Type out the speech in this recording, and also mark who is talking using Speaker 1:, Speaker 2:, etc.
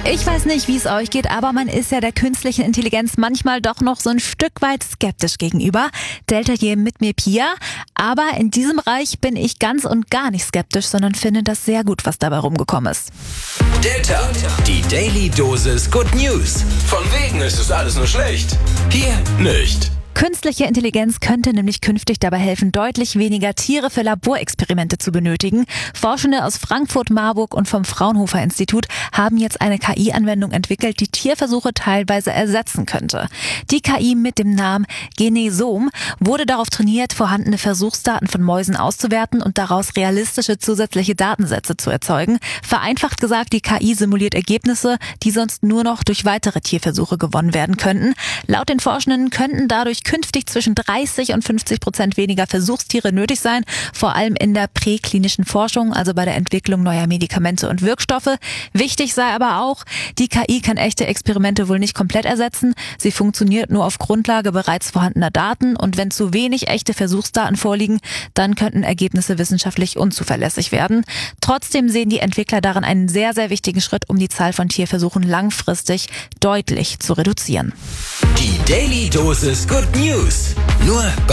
Speaker 1: Ich weiß nicht, wie es euch geht, aber man ist ja der künstlichen Intelligenz manchmal doch noch so ein Stück weit skeptisch gegenüber. Delta hier mit mir Pia. Aber in diesem Bereich bin ich ganz und gar nicht skeptisch, sondern finde das sehr gut, was dabei rumgekommen ist.
Speaker 2: Delta, die Daily Dosis Good News. Von wegen ist es alles nur schlecht. Hier nicht.
Speaker 1: Künstliche Intelligenz könnte nämlich künftig dabei helfen, deutlich weniger Tiere für Laborexperimente zu benötigen. Forschende aus Frankfurt, Marburg und vom Fraunhofer Institut haben jetzt eine KI-Anwendung entwickelt, die Tierversuche teilweise ersetzen könnte. Die KI mit dem Namen Genesom wurde darauf trainiert, vorhandene Versuchsdaten von Mäusen auszuwerten und daraus realistische zusätzliche Datensätze zu erzeugen. Vereinfacht gesagt, die KI simuliert Ergebnisse, die sonst nur noch durch weitere Tierversuche gewonnen werden könnten. Laut den Forschenden könnten dadurch künftig zwischen 30% und 50% weniger Versuchstiere nötig sein, vor allem in der präklinischen Forschung, also bei der Entwicklung neuer Medikamente und Wirkstoffe. Wichtig sei aber auch, die KI kann echte Experimente wohl nicht komplett ersetzen. Sie funktioniert nur auf Grundlage bereits vorhandener Daten und wenn zu wenig echte Versuchsdaten vorliegen, dann könnten Ergebnisse wissenschaftlich unzuverlässig werden. Trotzdem sehen die Entwickler darin einen sehr, sehr wichtigen Schritt, um die Zahl von Tierversuchen langfristig deutlich zu reduzieren.
Speaker 2: Die Daily Dosis Good News. Nur